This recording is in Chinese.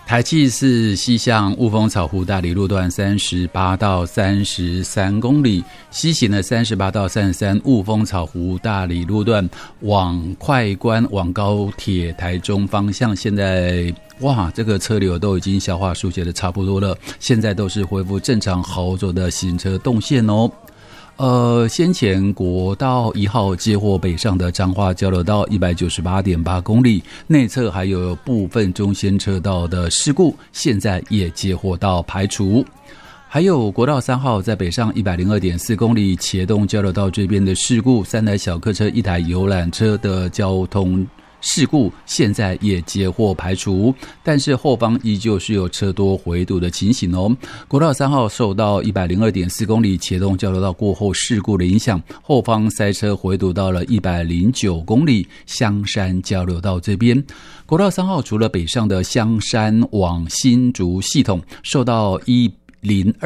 台七四西向雾峰草湖大里路段38到33公里，西行的38到33雾峰草湖大里路段往快关往高铁台中方向，现在哇，这个车流都已经消化疏解的差不多了，现在都是恢复正常好走的行车动线哦。先前国道1号接获北上的彰化交流道 198.8 公里，内侧还有部分中线车道的事故，现在也接获到排除。还有国道3号在北上 102.4 公里茄洞交流道这边的事故，3台小客车1台游览车的交通事故现在也接获排除，但是后方依旧是有车多回堵的情形哦。国道3号受到 102.4 公里茄洞交流道过后事故的影响，后方塞车回堵到了109公里香山交流道这边。国道3号除了北上的香山往新竹系统受到102